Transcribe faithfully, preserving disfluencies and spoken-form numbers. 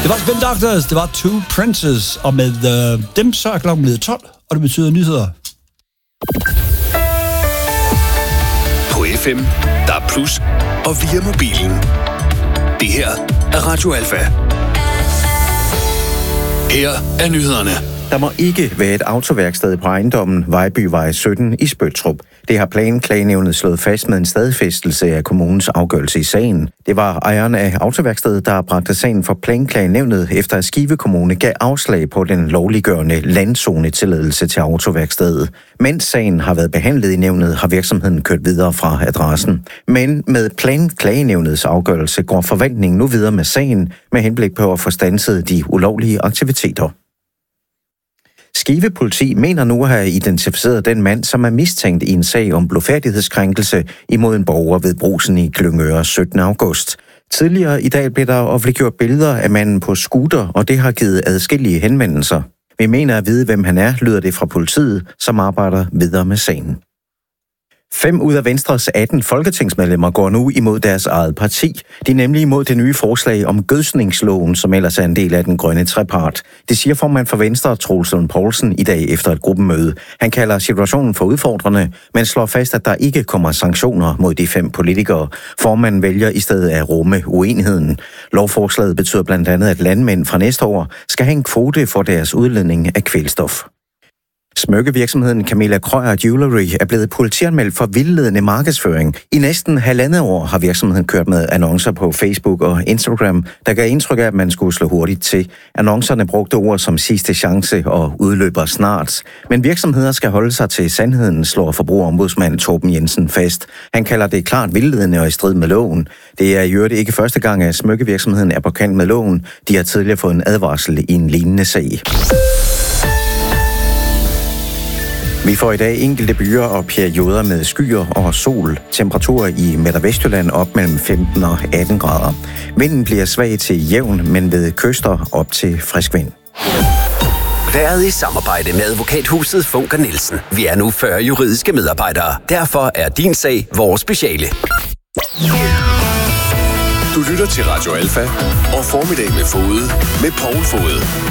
Det var Spin Doctors, det var Two Princes, og med uh, dem så er klokken blevet tolv, og det betyder nyheder. På F M, der er plus, og via mobilen. Det her er Radio Alfa. Her er nyhederne. Der må ikke være et autoværksted på ejendommen Vejbyvej sytten i Spøttrup. Det har Planklagenævnet slået fast med en stadfæstelse af kommunens afgørelse i sagen. Det var ejeren af autoværkstedet, der bragte sagen for Planklagenævnet, efter at Skive Kommune gav afslag på den lovliggørende landzonetilladelse til autoværkstedet. Mens sagen har været behandlet i nævnet, har virksomheden kørt videre fra adressen. Men med Planklagenævnets afgørelse går forvaltningen nu videre med sagen, med henblik på at få standset de ulovlige aktiviteter. Skive politi mener nu at have identificeret den mand, som er mistænkt i en sag om blodfærdighedskrænkelse imod en borger ved Brugsen i Klyngøre syttende august. Tidligere i dag blev der offentliggjort billeder af manden på scooter, og det har givet adskillige henvendelser. Vi mener at vide, hvem han er, lyder det fra politiet, som arbejder videre med sagen. Fem ud af Venstres atten folketingsmedlemmer går nu imod deres eget parti. De er nemlig imod det nye forslag om gødsningsloven, som ellers er en del af den grønne trepart. Det siger formand for Venstre, Troels Lund Poulsen, i dag efter et gruppemøde. Han kalder situationen for udfordrende, men slår fast, at der ikke kommer sanktioner mod de fem politikere. Formanden vælger i stedet at rumme uenigheden. Lovforslaget betyder blandt andet, at landmænd fra næste år skal have en kvote for deres udledning af kvælstof. Smykkevirksomheden Camilla Krøyer Jewelry er blevet politianmeldt for vildledende markedsføring. I næsten halvandet år har virksomheden kørt med annoncer på Facebook og Instagram, der gav indtryk af, at man skulle slå hurtigt til. Annoncerne brugte ord som sidste chance og udløber snart. Men virksomheder skal holde sig til sandheden, slår forbrugerombudsmand Torben Jensen fast. Han kalder det klart vildledende og i strid med loven. Det er i øvrigt ikke første gang, at smykkevirksomheden er på kant med loven. De har tidligere fået en advarsel i en lignende sag. Vi får i dag enkelte byer og perioder med skyer og sol. Temperaturer i Midt- og Vestjylland op mellem femten og atten grader. Vinden bliver svag til jævn, men ved kyster op til frisk vind. Været i samarbejde med advokathuset Funker Nielsen. Vi er nu fyrre juridiske medarbejdere. Derfor er din sag vores speciale. Du lytter til Radio Alfa og Formiddag med Fode med Poul Fode.